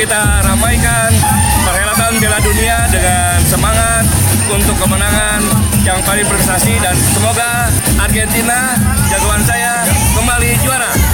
kita ramaikan perhelatan Piala Dunia dengan semangat untuk kemenangan yang paling berprestasi, dan semoga Argentina jagoan saya